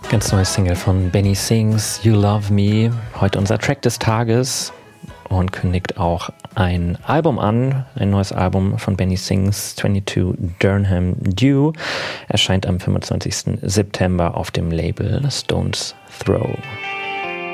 Ganz neues Single von Benny Sings, You Love Me. Heute unser Track des Tages und kündigt auch ein Album an. Ein neues Album von Benny Sings, 22 Durham Dew. Erscheint am 25. September auf dem Label Stones Throw.